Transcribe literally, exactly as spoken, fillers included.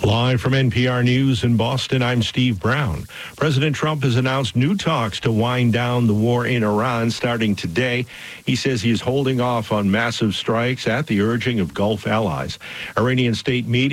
Live from N P R News in Boston, I'm Steve Brown. President Trump has announced new talks to wind down the war in Iran starting today. He says he is holding off on massive strikes at the urging of Gulf allies. Iranian state media